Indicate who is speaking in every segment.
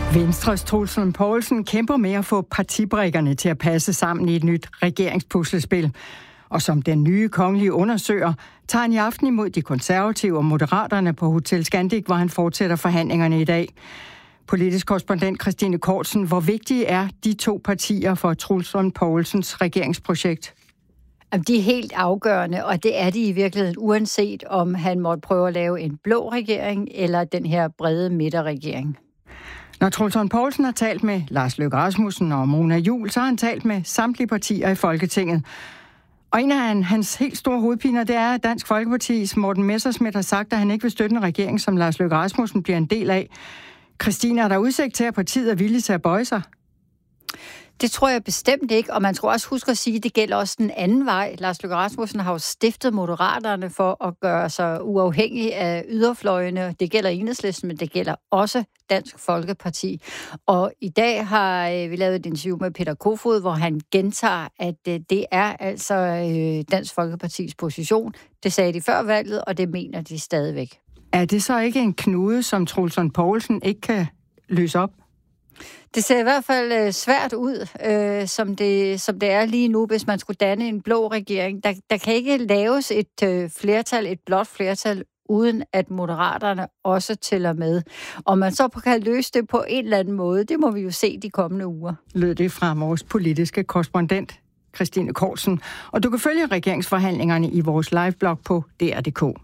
Speaker 1: Venstres Troels Lund Poulsen kæmper med at få partibrikkerne til at passe sammen i et nyt regeringspuslespil. Og som den nye kongelige undersøger, tager han i aften imod de konservative og moderaterne på Hotel Scandic, hvor han fortsætter forhandlingerne i dag. Politisk korrespondent Christine Kortsen, hvor vigtige er de to partier for Troels Lund Poulsens regeringsprojekt?
Speaker 2: De er helt afgørende, og det er de i virkeligheden, uanset om han måtte prøve at lave en blå regering eller den her brede midterregering.
Speaker 1: Når Troels Lund Poulsen har talt med Lars Løkke Rasmussen og Mona Juul, så har han talt med samtlige partier i Folketinget. Og en af hans helt store hovedpiner, det er, at Dansk Folkepartis Morten Messerschmidt har sagt, at han ikke vil støtte en regering, som Lars Løkke Rasmussen bliver en del af. Christine, er der udsigt til, at partiet er villige til at bøje sig?
Speaker 2: Det tror jeg bestemt ikke, og man skal også huske at sige, at det gælder også den anden vej. Lars Løkke Rasmussen har jo stiftet Moderaterne for at gøre sig uafhængig af yderfløjene. Det gælder Enhedslisten, men det gælder også Dansk Folkeparti. Og i dag har vi lavet et interview med Peter Kofod, hvor han gentager, at det er altså Dansk Folkepartis position. Det sagde de før valget, og det mener de stadigvæk.
Speaker 1: Er det så ikke en knude, som Troels Lund Poulsen ikke kan løse op?
Speaker 2: Det ser i hvert fald svært ud, som det er lige nu, hvis man skulle danne en blå regering. Der kan ikke laves et blåt flertal, uden at moderaterne også tæller med. Og man så kan løse det på en eller anden måde, det må vi jo se de kommende uger.
Speaker 1: Lød det fra vores politiske korrespondent, Christine Kortsen. Og du kan følge regeringsforhandlingerne i vores liveblog på dr.dk.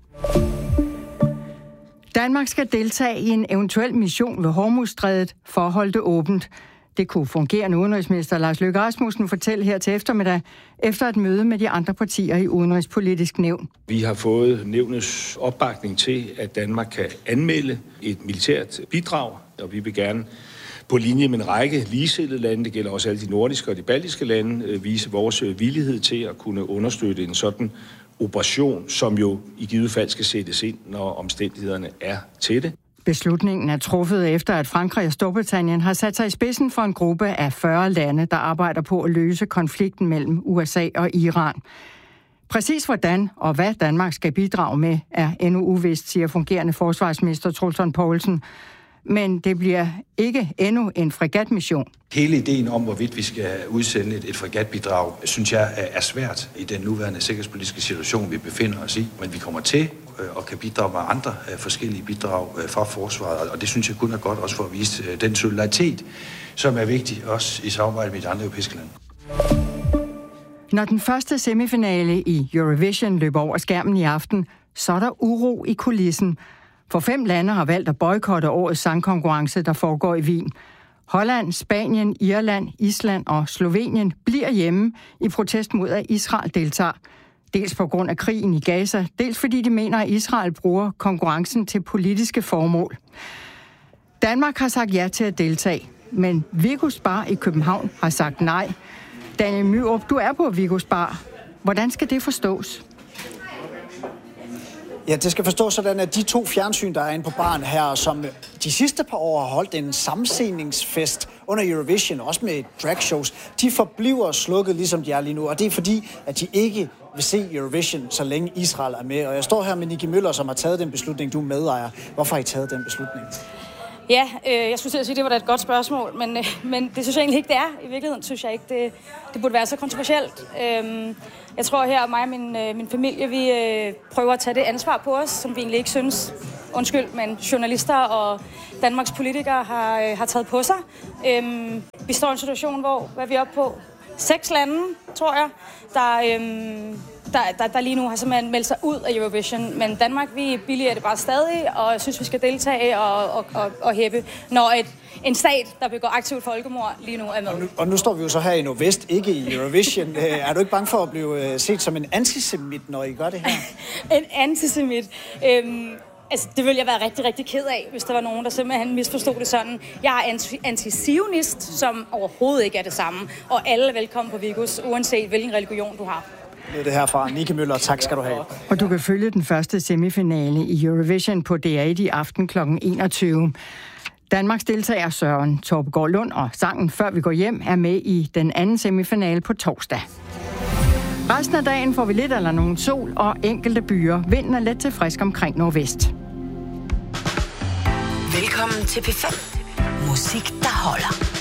Speaker 1: Danmark skal deltage i en eventuel mission ved Hormuzstrædet for at holde det åbent. Det kunne fungerende udenrigsminister Lars Løkke Rasmussen fortælle her til eftermiddag, efter et møde med de andre partier i Udenrigspolitisk Nævn.
Speaker 3: Vi har fået nævnets opbakning til, at Danmark kan anmelde et militært bidrag, og vi vil gerne på linje med en række ligesindede lande, det gælder også alle de nordiske og de baltiske lande, vise vores villighed til at kunne understøtte en sådan operation, som jo i givet fald skal sættes ind, når omstændighederne er til det.
Speaker 1: Beslutningen er truffet efter, at Frankrig og Storbritannien har sat sig i spidsen for en gruppe af 40 lande, der arbejder på at løse konflikten mellem USA og Iran. Præcis hvordan og hvad Danmark skal bidrage med, er endnu uvist, siger fungerende forsvarsminister Troels Lund Poulsen. Men det bliver ikke endnu en fregatmission.
Speaker 4: Hele ideen om, hvorvidt vi skal udsende et fregatbidrag, synes jeg er svært i den nuværende sikkerhedspolitiske situation, vi befinder os i. Men vi kommer til og kan bidrage med andre forskellige bidrag fra forsvaret, og det synes jeg kun er godt også for at vise den solidaritet, som er vigtig også i samarbejde med de andre europæiske lande.
Speaker 1: Når den første semifinale i Eurovision løber over skærmen i aften, så er der uro i kulissen. For 5 lande har valgt at boykotte årets sangkonkurrence, der foregår i Wien. Holland, Spanien, Irland, Island og Slovenien bliver hjemme i protest mod, at Israel deltager. Dels på grund af krigen i Gaza, dels fordi de mener, at Israel bruger konkurrencen til politiske formål. Danmark har sagt ja til at deltage, men Viggo's Bar i København har sagt nej. Daniel Myrup, du er på Viggo's Bar. Hvordan skal det forstås?
Speaker 5: Ja, det skal forstås sådan, at de 2 fjernsyn, der er inde på baren her, som de sidste par år har holdt en sammenseningsfest under Eurovision, også med dragshows, de forbliver slukket, ligesom de er lige nu. Og det er fordi, at de ikke vil se Eurovision, så længe Israel er med. Og jeg står her med Nicky Møller, som har taget den beslutning, du er medejer. Hvorfor har I taget den beslutning?
Speaker 6: Ja, jeg skulle til at sige, at det var da et godt spørgsmål, men det synes jeg egentlig ikke, det er. I virkeligheden synes jeg ikke, det burde være så kontroversielt. Jeg tror her, mig og min familie, vi prøver at tage det ansvar på os, som vi egentlig ikke synes, men journalister og Danmarks politikere har taget på sig. Vi står i en situation, hvor hvad vi er oppe på 6 lande, tror jeg, der lige nu har simpelthen meldt sig ud af Eurovision. Men Danmark, vi billiger det bare stadig, og jeg synes, vi skal deltage og hæppe, når en stat, der begår aktivt folkemord, lige nu er med.
Speaker 5: Og nu står vi jo så her i Nordvest, ikke i Eurovision. Er du ikke bange for at blive set som en antisemit, når I gør det her?
Speaker 6: En antisemit? Altså, det ville jeg være rigtig, rigtig ked af, hvis der var nogen, der simpelthen misforstod det sådan. Jeg er antisionist, som overhovedet ikke er det samme. Og alle er velkommen på Viggo's, uanset hvilken religion du har.
Speaker 5: Det her fra Nicky Møller. Tak skal du have.
Speaker 1: Og du kan følge den første semifinale i Eurovision på DR1 i aften kl. 21. Danmarks deltager Søren Torpegaard Lund og sangen Før vi går hjem er med i den anden semifinale på torsdag. Resten af dagen får vi lidt eller nogen sol og enkelte byer. Vinden er let til frisk omkring nordvest.
Speaker 7: Velkommen til P5. Musik, der holder.